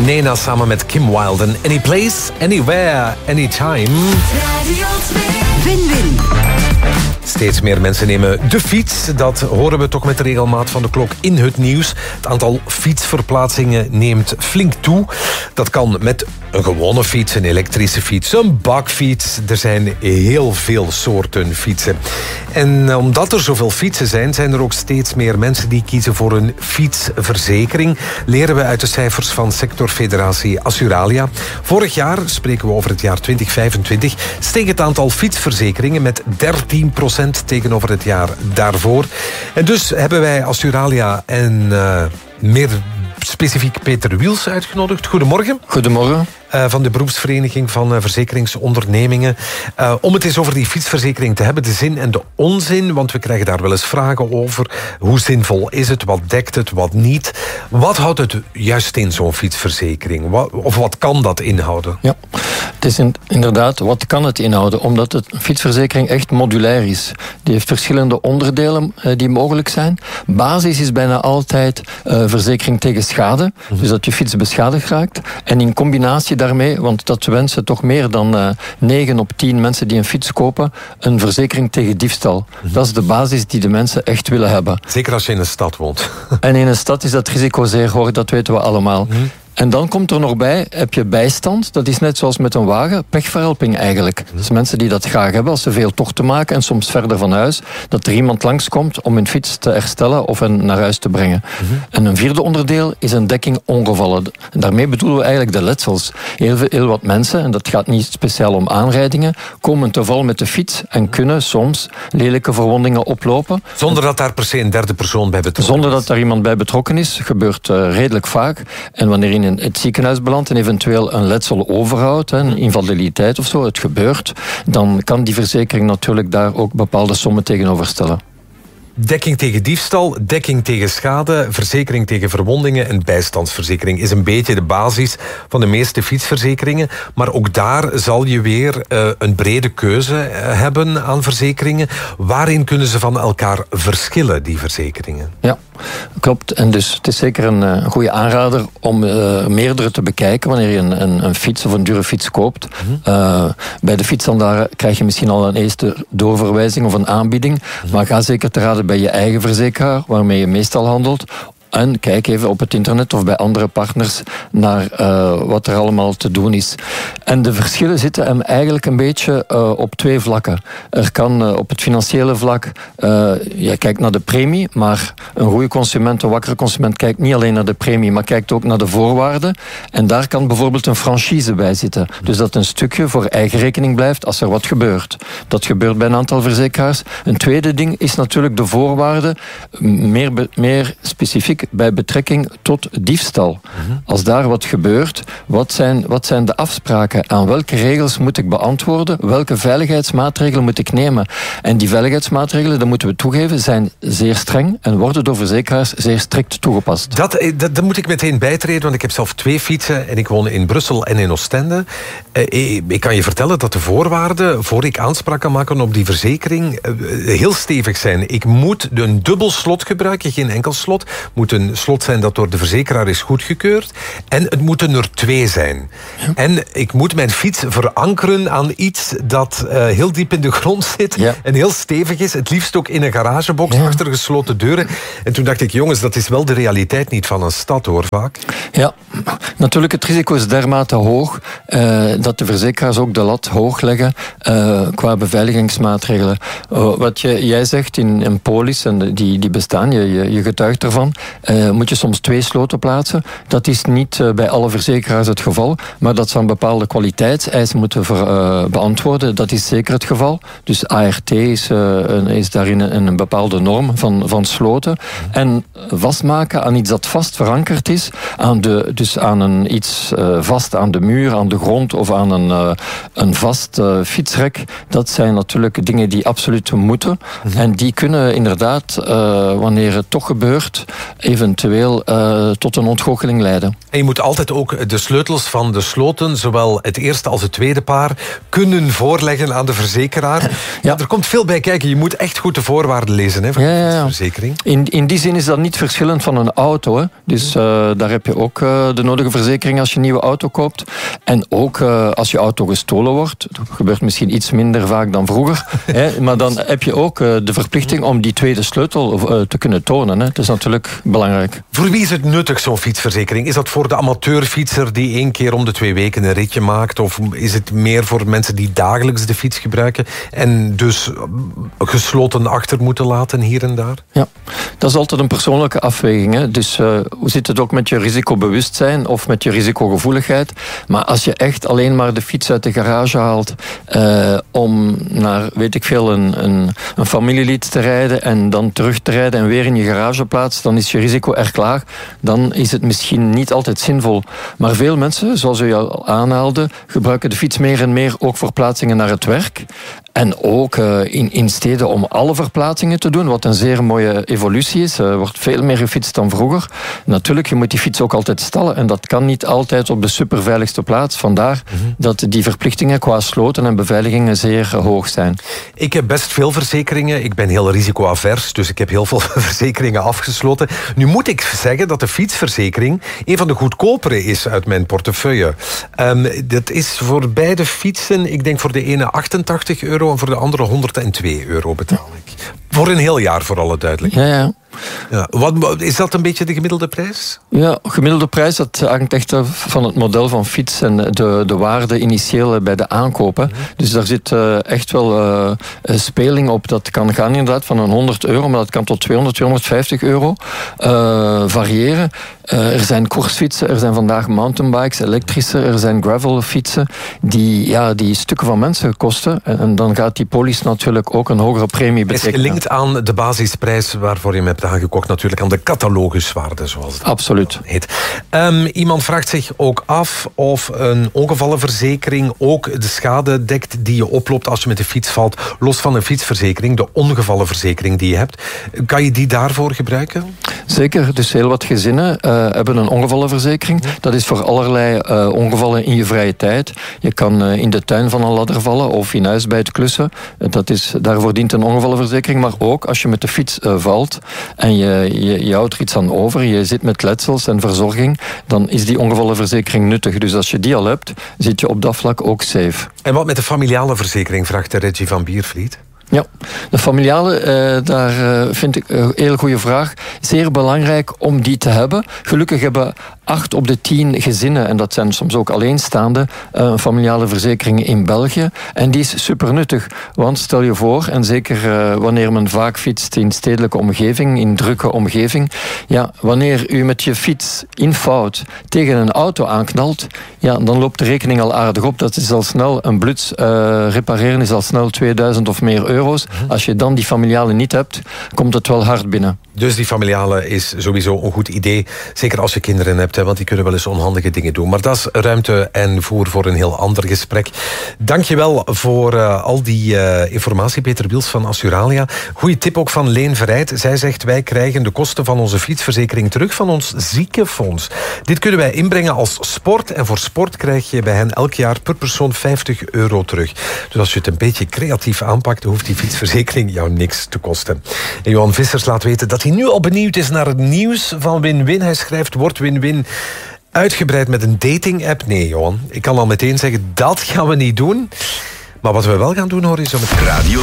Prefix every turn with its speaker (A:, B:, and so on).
A: Nena samen met Kim Wilde. Any place, anywhere, anytime.
B: Win-win.
A: Steeds meer mensen nemen de fiets. Dat horen we toch met de regelmaat van de klok in het nieuws. Het aantal fietsverplaatsingen neemt flink toe. Dat kan met een gewone fiets, een elektrische fiets, een bakfiets. Er zijn heel veel soorten fietsen. En omdat er zoveel fietsen zijn er ook steeds meer mensen die kiezen voor een fietsverzekering. Leren we uit de cijfers van sectorfederatie Assuralia. Vorig jaar, spreken we over het jaar 2025, steeg het aantal fietsverzekeringen met 13% tegenover het jaar daarvoor. En dus hebben wij Assuralia en meer specifiek Peter Wiels uitgenodigd. Goedemorgen.
C: Goedemorgen.
A: Van de beroepsvereniging van verzekeringsondernemingen. Om het eens over die fietsverzekering te hebben, de zin en de onzin, want we krijgen daar wel eens vragen over. Hoe zinvol is het? Wat dekt het? Wat niet? Wat houdt het juist in, zo'n fietsverzekering? Of wat kan dat inhouden?
C: Ja, het is inderdaad, wat kan het inhouden? Omdat een fietsverzekering echt modulair is. Die heeft verschillende onderdelen die mogelijk zijn. Basis is bijna altijd verzekering tegen schade. Dus dat je fiets beschadigd raakt. En in combinatie daarmee, want dat wensen toch meer dan 9 op 10 mensen die een fiets kopen, een verzekering tegen diefstal. Dat is de basis die de mensen echt willen hebben.
A: Zeker als je in een stad woont.
C: En in een stad is dat risico zeer hoog, dat weten we allemaal. En dan komt er nog bij, heb je bijstand. Dat is net zoals met een wagen, pechverhelping eigenlijk. Dus mensen die dat graag hebben, als ze veel tochten maken en soms verder van huis, dat er iemand langskomt om hun fiets te herstellen of hen naar huis te brengen. En een vierde onderdeel is een dekking ongevallen. En daarmee bedoelen we eigenlijk de letsels. Heel wat mensen, en dat gaat niet speciaal om aanrijdingen, komen te val met de fiets en kunnen soms lelijke verwondingen oplopen.
A: Zonder dat daar per se een derde persoon bij betrokken is.
C: Zonder dat daar iemand bij betrokken is, gebeurt redelijk vaak. En wanneer in het ziekenhuis belandt en eventueel een letsel overhoudt, een invaliditeit of zo, het gebeurt, dan kan die verzekering natuurlijk daar ook bepaalde sommen tegenover stellen.
A: Dekking tegen diefstal, dekking tegen schade, verzekering tegen verwondingen en bijstandsverzekering is een beetje de basis van de meeste fietsverzekeringen. Maar ook daar zal je weer een brede keuze hebben aan verzekeringen. Waarin kunnen ze van elkaar verschillen, die verzekeringen?
C: Ja, klopt. En dus het is zeker een goede aanrader om meerdere te bekijken wanneer je een fiets of een dure fiets koopt. Bij de fietshandelaar krijg je misschien al een eerste doorverwijzing of een aanbieding. Maar ga zeker te raden bij je eigen verzekeraar, waarmee je meestal handelt. En kijk even op het internet of bij andere partners naar wat er allemaal te doen is. En de verschillen zitten hem eigenlijk een beetje op 2 vlakken. Er kan op het financiële vlak, je kijkt naar de premie, maar een goede consument, een wakkere consument kijkt niet alleen naar de premie, maar kijkt ook naar de voorwaarden. En daar kan bijvoorbeeld een franchise bij zitten. Dus dat een stukje voor eigen rekening blijft als er wat gebeurt. Dat gebeurt bij een aantal verzekeraars. Een tweede ding is natuurlijk de voorwaarden, meer specifiek bij betrekking tot diefstal. Als daar wat gebeurt, wat zijn de afspraken? Aan welke regels moet ik beantwoorden? Welke veiligheidsmaatregelen moet ik nemen? En die veiligheidsmaatregelen, dat moeten we toegeven, zijn zeer streng en worden door verzekeraars zeer strikt toegepast.
A: Dat moet ik meteen bijtreden, want ik heb zelf 2 fietsen en ik woon in Brussel en in Oostende. Ik kan je vertellen dat de voorwaarden, voor ik aanspraak kan maken op die verzekering, heel stevig zijn. Ik moet een dubbel slot gebruiken, geen enkel slot. Moet een slot zijn dat door de verzekeraar is goedgekeurd. En het moeten er 2 zijn. Ja. En ik moet mijn fiets verankeren aan iets dat heel diep in de grond zit. Ja. En heel stevig is. Het liefst ook in een garagebox achter gesloten deuren. En toen dacht ik, jongens, dat is wel de realiteit niet van een stad, hoor, vaak.
C: Ja, natuurlijk, het risico is dermate hoog dat de verzekeraars ook de lat hoog leggen qua beveiligingsmaatregelen. Wat jij zegt in polis, en die bestaan, je getuigt ervan, moet je soms 2 sloten plaatsen. Dat is niet bij alle verzekeraars het geval, maar dat ze aan bepaalde kwaliteitseisen moeten beantwoorden. Dat is zeker het geval. Dus ART is daarin een bepaalde norm van sloten. En vastmaken aan iets dat vast verankerd is, iets vast aan de muur, aan de grond of aan een vast fietsrek, dat zijn natuurlijk dingen die absoluut moeten. En die kunnen inderdaad, wanneer het toch gebeurt, eventueel tot een ontgoocheling leiden.
A: En je moet altijd ook de sleutels van de sloten, zowel het eerste als het tweede paar, kunnen voorleggen aan de verzekeraar. Ja. Er komt veel bij kijken. Je moet echt goed de voorwaarden lezen van de verzekering.
C: In die zin is dat niet verschillend van een auto. Hè. Dus daar heb je ook ook de nodige verzekering als je een nieuwe auto koopt. En ook als je auto gestolen wordt. Dat gebeurt misschien iets minder vaak dan vroeger. Hè, maar dan heb je ook de verplichting om die tweede sleutel te kunnen tonen. Hè. Dat is natuurlijk belangrijk.
A: Voor wie is het nuttig, zo'n fietsverzekering? Is dat voor de amateurfietser die 1 keer om de 2 weken een ritje maakt? Of is het meer voor mensen die dagelijks de fiets gebruiken en dus gesloten achter moeten laten hier en daar?
C: Ja, dat is altijd een persoonlijke afweging. Hè. Dus hoe zit het ook met je risicobewustzijn of met je risicogevoeligheid? Maar als je echt alleen maar de fiets uit de garage haalt om naar, weet ik veel, een familielid te rijden en dan terug te rijden en weer in je garage plaatst, dan is je risico erg laag. Dan is het misschien niet altijd zinvol. Maar veel mensen, zoals u al aanhaalde, gebruiken de fiets meer en meer ook voor plaatsingen naar het werk. En ook in steden om alle verplaatsingen te doen, wat een zeer mooie evolutie is. Er wordt veel meer gefietst dan vroeger. Natuurlijk, je moet die fiets ook altijd stallen en dat kan niet altijd op de superveiligste plaats. Vandaar dat die verplichtingen qua sloten en beveiligingen zeer hoog zijn.
A: Ik heb best veel verzekeringen. Ik ben heel risicoavers, dus ik heb heel veel verzekeringen afgesloten. Nu moet ik zeggen dat de fietsverzekering een van de goedkopere is uit mijn portefeuille. Dat is voor beide fietsen, ik denk voor de ene €88 en voor de andere €102 betaal ik. Voor een heel jaar, voor alle duidelijkheid.
C: Ja.
A: Ja, is dat een beetje de gemiddelde prijs?
C: Ja, gemiddelde prijs, dat hangt echt van het model van fiets en de waarde initieel bij de aankopen. Dus daar zit echt wel speling op. Dat kan gaan inderdaad van een €100, maar dat kan tot €200, €250 variëren. Er zijn koersfietsen, er zijn vandaag mountainbikes, elektrische, er zijn gravelfietsen die stukken van mensen kosten. En dan gaat die polis natuurlijk ook een hogere premie betekenen.
A: Is gelinkt aan de basisprijs waarvoor je hem hebt aangekocht, natuurlijk aan de cataloguswaarde, zoals dat
C: absoluut
A: heet. Iemand vraagt zich ook af of een ongevallenverzekering ook de schade dekt die je oploopt als je met de fiets valt, los van een fietsverzekering, de ongevallenverzekering die je hebt. Kan je die daarvoor gebruiken?
C: Zeker, dus heel wat gezinnen hebben een ongevallenverzekering. Dat is voor allerlei ongevallen in je vrije tijd. Je kan in de tuin van een ladder vallen of in huis bij het klussen. Daarvoor dient een ongevallenverzekering. Maar ook als je met de fiets valt en je houdt er iets aan over, je zit met letsels en verzorging, dan is die ongevallenverzekering nuttig. Dus als je die al hebt, zit je op dat vlak ook safe.
A: En wat met de familiale verzekering, vraagt Reggie van Biervliet?
C: Ja, de familiale, daar vind ik een heel goede vraag. Zeer belangrijk om die te hebben. Gelukkig hebben 8 op de 10 gezinnen, en dat zijn soms ook alleenstaande, familiale verzekeringen in België. En die is super nuttig. Want stel je voor, en zeker wanneer men vaak fietst in stedelijke omgeving, in drukke omgeving, ja, wanneer u met je fiets in fout tegen een auto aanknalt, ja, dan loopt de rekening al aardig op. Dat is al snel een bluts. Repareren is al snel 2000 of meer euro's. Als je dan die familiale niet hebt, komt het wel hard binnen.
A: Dus die familiale is sowieso een goed idee. Zeker als je kinderen hebt, want die kunnen wel eens onhandige dingen doen. Maar dat is ruimte en voer voor een heel ander gesprek. Dankjewel voor al die informatie, Peter Wiels van Assuralia. Goeie tip ook van Leen Verrijd. Zij zegt, wij krijgen de kosten van onze fietsverzekering terug van ons ziekenfonds. Dit kunnen wij inbrengen als sport. En voor sport krijg je bij hen elk jaar per persoon €50 terug. Dus als je het een beetje creatief aanpakt, hoeft die fietsverzekering jou niks te kosten. En Johan Vissers laat weten dat hij nu al benieuwd is naar het nieuws van Win-Win. Hij schrijft, wordt Win-Win uitgebreid met een dating-app? Nee, Johan. Ik kan al meteen zeggen, dat gaan we niet doen. Maar wat we wel gaan doen, hoor, is om het Radio